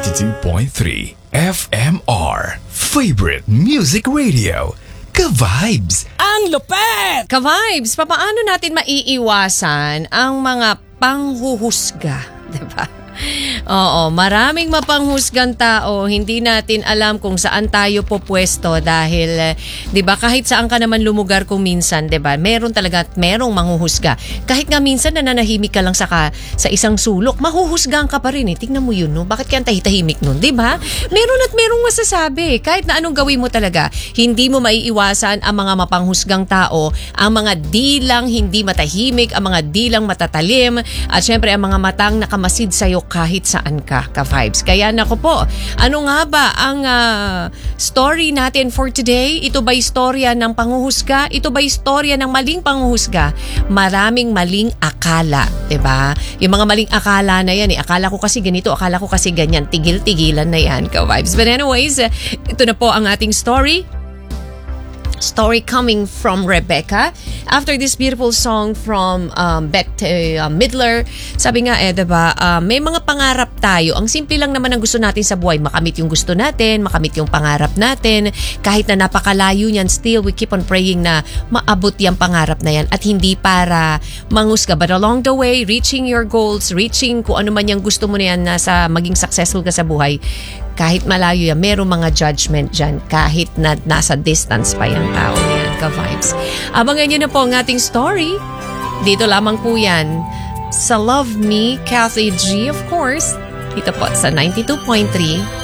92.3 FMR Favorite Music Radio. Ka-vibes! Ang lupet! Ka-vibes, paano natin maiiwasan ang mga panghuhusga, diba? Oo, maraming mapanghusgang tao, hindi natin alam kung saan tayo pupwesto dahil, 'di ba, kahit saan ka naman lumugar kung minsan, 'di ba? Merong manghuhusga. Kahit nga minsan nananahimik ka lang sa isang sulok, mahuhusgahan ka pa rin eh. Tingnan mo 'yun, no? Bakit kaya tahimik nun, 'di ba? Merong masasabi. Kahit na anong gawin mo talaga, hindi mo maiiwasan ang mga mapanghusgang tao, ang mga dilang hindi matahimik, ang mga dilang matatalim, at syempre ang mga matang nakamasid sa'yo kahit saan ka, ka-vibes. Kaya nako po, ano nga ba ang story natin for today? Ito ba istorya ng panghuhusga? Ito ba istorya ng maling panghuhusga? Maraming maling akala, 'di ba? Yung mga maling akala na yan, akala ko kasi ganito, akala ko kasi ganyan, tigil-tigilan na yan, ka-vibes. But anyways, ito na po ang ating story. Story coming from Rebecca. After this beautiful song from Bette Midler, sabi nga diba, may mga pangarap tayo. Ang simple lang naman ang gusto natin sa buhay, makamit yung gusto natin, makamit yung pangarap natin. Kahit na napakalayo niyan, still we keep on praying na maabot yung pangarap na yan at hindi para manghusga. But along the way, reaching your goals, reaching kung ano man yung gusto mo na yan na maging successful ka sa buhay, kahit malayo yan, merong mga judgment dyan kahit na nasa distance pa yung tao na yan, ka-vibes. Abangan nyo na po ang ating story. Dito lamang po yan sa Love Me, Kathy G, of course. Dito po sa 92.3